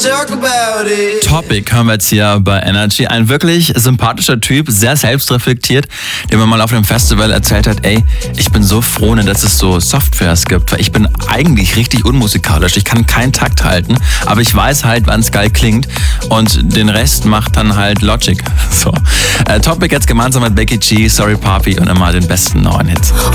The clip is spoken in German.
talk about it. Topic haben wir jetzt hier bei Energy. Ein wirklich sympathischer Typ, sehr selbstreflektiert, der mir mal auf dem Festival erzählt hat, ey, ich bin so froh, dass es so Softwares gibt, weil ich bin eigentlich richtig unmusikalisch. Ich kann keinen Takt halten, aber ich weiß halt, wann es geil klingt und den Rest macht dann halt Logic. So. Topic jetzt gemeinsam mit Becky G, Sorry Papi und immer den besten neuen Hits.